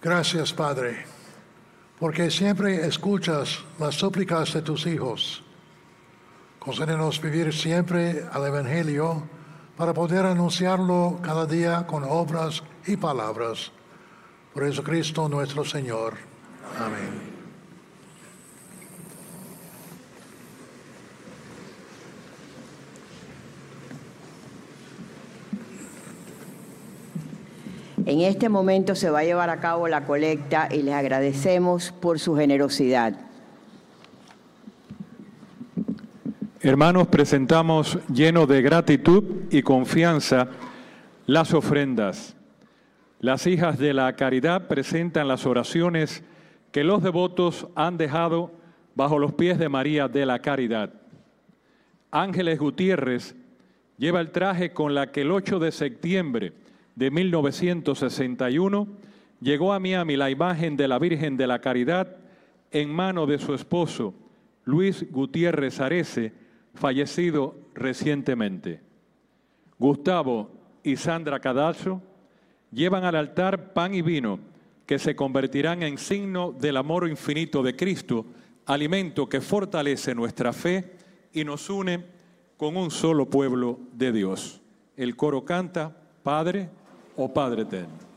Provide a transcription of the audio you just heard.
Gracias, Padre, porque siempre escuchas las súplicas de tus hijos. Concédenos vivir siempre al Evangelio para poder anunciarlo cada día con obras y palabras. Por Jesucristo nuestro Señor. Amén. En este momento se va a llevar a cabo la colecta y les agradecemos por su generosidad. Hermanos, presentamos llenos de gratitud y confianza las ofrendas. Las hijas de la caridad presentan las oraciones que los devotos han dejado bajo los pies de María de la Caridad. Ángeles Gutiérrez lleva el traje con la que el 8 de septiembre de 1961 llegó a Miami la imagen de la Virgen de la Caridad en mano de su esposo, Luis Gutiérrez Arece, fallecido recientemente. Gustavo y Sandra Cadalso llevan al altar pan y vino que se convertirán en signo del amor infinito de Cristo, alimento que fortalece nuestra fe y nos une con un solo pueblo de Dios. El coro canta: Padre, oh Padre eterno.